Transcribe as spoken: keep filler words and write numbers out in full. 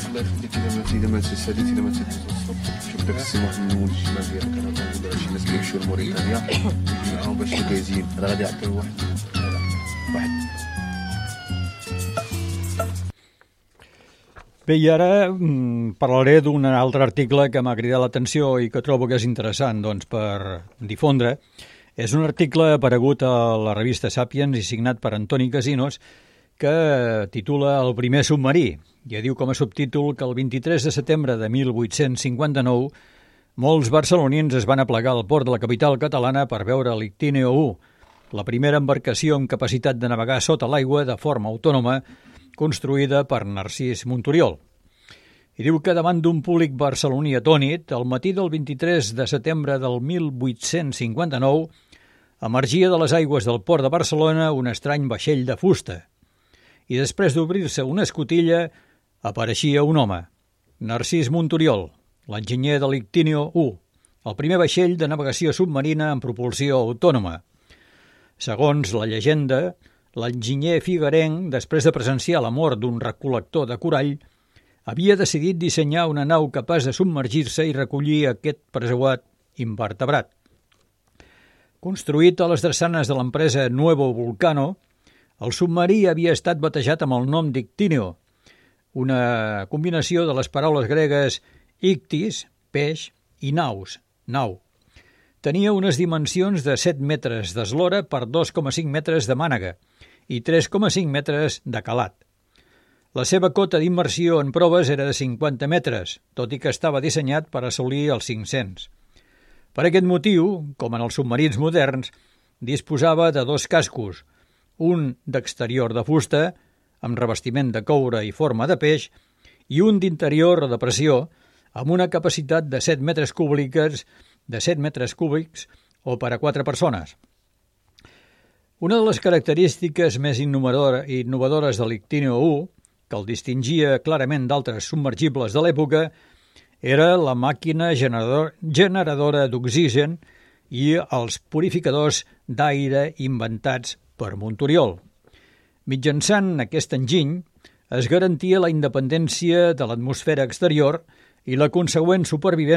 الله يخليك اذا ما اذا ما تساليت اذا ما تتصل شوف داك السي واحد من المول الشمال ديالك انا كنقول شي ناس كيمشيو لموريتانيا معاهم باش يجازين راه غادي يعطيو واحد واحد. Bé, i ara mm, parlaré d'un altre article que m'ha cridat l'atenció i que trobo que és interessant doncs, per difondre. És un article aparegut a la revista Sapiens i signat per Antoni Casinos que titula El primer submarí. Ja diu com a subtítol que el vint-i-tres de setembre de mil vuit-cents cinquanta-nou molts barcelonins es van aplegar al port de la capital catalana per veure l'Ictíneo u, la primera embarcació amb capacitat de navegar sota l'aigua de forma autònoma construïda per Narcís Monturiol. I diu que davant d'un públic barceloní atònit, al matí del vint-i-tres de setembre del mil vuit-cents cinquanta-nou, emergia de les aigües del port de Barcelona un estrany vaixell de fusta. I després d'obrir-se una escotilla, apareixia un home, Narcís Monturiol, l'enginyer de l'Ictíneo u, el primer vaixell de navegació submarina amb propulsió autònoma. Segons la llegenda, l'enginyer figuerenc, després de presenciar la mort d'un recol·lector de corall, havia decidit dissenyar una nau capaç de submergir-se i recollir aquest preuat invertebrat. Construït a les drassanes de l'empresa Nuevo Vulcano, el submarí havia estat batejat amb el nom d'Ictíneo, una combinació de les paraules gregues ictis, peix, i naus, nau. Tenia unes dimensions de set metres d'eslora per dos coma cinc metres de mànega i tres coma cinc metres de calat. La seva cota d'immersió en proves era de cinquanta metres, tot i que estava dissenyat per assolir els cinc-cents. Per aquest motiu, com en els submarins moderns, disposava de dos cascos, un d'exterior de fusta, amb revestiment de coure i forma de peix, i un d'interior o de pressió, amb una capacitat de set metres cúbics, de set metres cúbics o per a quatre persones. Una de les característiques més innovadores de l'Ictíneo u, que el distingia clarament d'altres submergibles de l'època, era la màquina generador, generadora d'oxigen i els purificadors d'aire inventats per Monturiol. Mitjançant aquest enginy es garantia la independència de l'atmosfera exterior i la consegüent supervivència